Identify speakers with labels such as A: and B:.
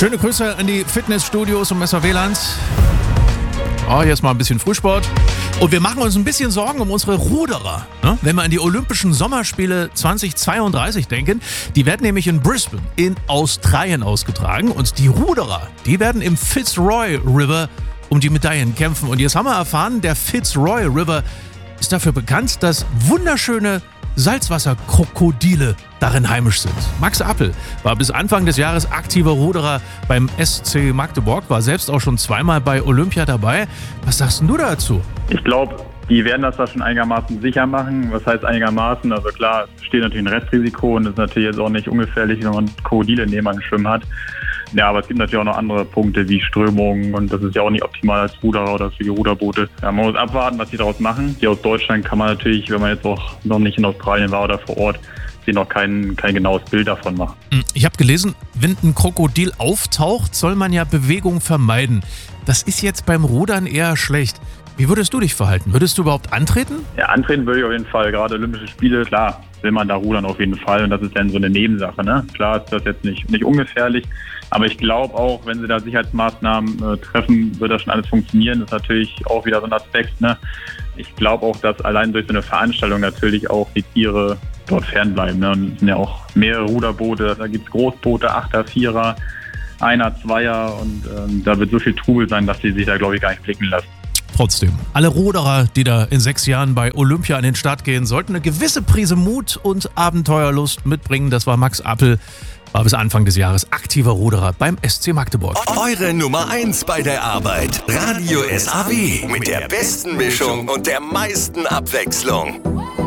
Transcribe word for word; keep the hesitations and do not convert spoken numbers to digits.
A: Schöne Grüße an die Fitnessstudios und Messer W L A Ns. Oh, jetzt mal ein bisschen Frühsport. Und wir machen uns ein bisschen Sorgen um unsere Ruderer. Ne? Wenn wir an die Olympischen Sommerspiele zweitausendzweiunddreißig denken, die werden nämlich in Brisbane in Australien ausgetragen. Und die Ruderer, die werden im Fitzroy River um die Medaillen kämpfen. Und jetzt haben wir erfahren, der Fitzroy River ist dafür bekannt, dass wunderschöne Salzwasserkrokodile darin heimisch sind. Max Appel war bis Anfang des Jahres aktiver Ruderer beim S C Magdeburg, war selbst auch schon zweimal bei Olympia dabei. Was sagst denn du dazu?
B: Ich glaube, die werden das da schon einigermaßen sicher machen. Was heißt einigermaßen? Also klar, es steht natürlich ein Restrisiko und es ist natürlich jetzt auch nicht ungefährlich, wenn man Krokodile neben einem Schwimmen hat. Ja, aber es gibt natürlich auch noch andere Punkte wie Strömungen und das ist ja auch nicht optimal als Ruderer oder für die Ruderboote. Ja, man muss abwarten, was die daraus machen. Hier aus Deutschland kann man natürlich, wenn man jetzt auch noch nicht in Australien war oder vor Ort, sich noch kein, kein genaues Bild davon machen.
A: Ich habe gelesen, wenn ein Krokodil auftaucht, soll man ja Bewegung vermeiden. Das ist jetzt beim Rudern eher schlecht. Wie würdest du dich verhalten? Würdest du überhaupt antreten?
B: Ja, antreten würde ich auf jeden Fall. Gerade Olympische Spiele, klar, will man da rudern auf jeden Fall. Und das ist dann so eine Nebensache. Ne? Klar ist das jetzt nicht, nicht ungefährlich. Aber ich glaube auch, wenn sie da Sicherheitsmaßnahmen äh, treffen, wird das schon alles funktionieren. Das ist natürlich auch wieder so ein Aspekt. Ne? Ich glaube auch, dass allein durch so eine Veranstaltung natürlich auch die Tiere dort fernbleiben. Ne? Und es sind ja auch mehrere Ruderboote. Da gibt es Großboote, Achter, Vierer, Einer, Zweier. Und ähm, da wird so viel Trubel sein, dass sie sich da, glaube ich, gar nicht blicken lassen.
A: Trotzdem, alle Ruderer, die da in sechs Jahren bei Olympia an den Start gehen, sollten eine gewisse Prise Mut und Abenteuerlust mitbringen. Das war Max Appel, war bis Anfang des Jahres aktiver Ruderer beim S C Magdeburg.
C: Eure Nummer eins bei der Arbeit. Radio S A W mit der besten Mischung und der meisten Abwechslung.